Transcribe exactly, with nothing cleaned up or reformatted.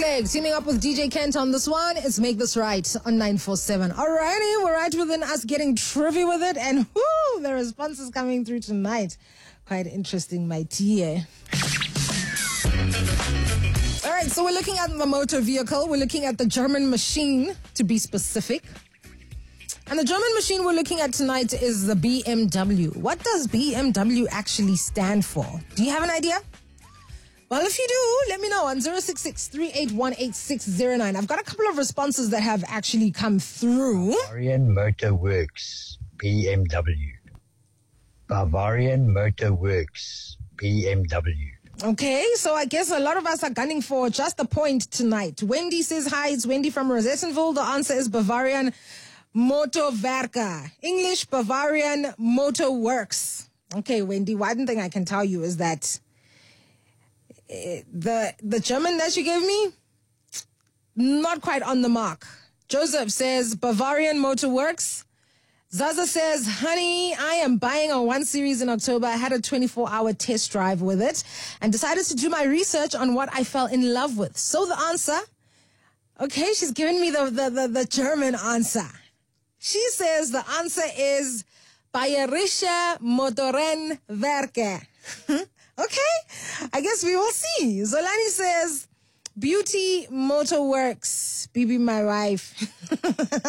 Teaming up with D J Kent on this one. It's Make This Right on nine four seven. Alrighty, we're right within us getting trivial with it. And whoo, the responses coming through tonight. Quite interesting, my dear. Alright, so we're looking at the motor vehicle. We're looking at the German machine, to be specific. And the German machine we're looking at tonight is the B M W. What does B M W actually stand for? Do you have an idea? Well, if you do, let me know on zero six six, three eight one, eight six zero nine. I've got a couple of responses that have actually come through. Bavarian Motor Works, B M W. Bavarian Motor Works, B M W. Okay, so I guess a lot of us are gunning for just a point tonight. Wendy says hi, it's Wendy from Rosettenville. The answer is Bavarian Motorwerke. English, Bavarian Motor Works. Okay, Wendy, one thing I can tell you is that The the German that you gave me, not quite on the mark. Joseph says Bavarian Motor Works. Zaza says, honey, I am buying a one series in October. I had a twenty-four hour test drive with it and decided to do my research on what I fell in love with. So the answer, okay, she's giving me the, the, the, the German answer. She says the answer is Bayerische Motorenwerke. Okay, I guess we will see. Zolani says, Beauty Motor Works, Bibi, my wife.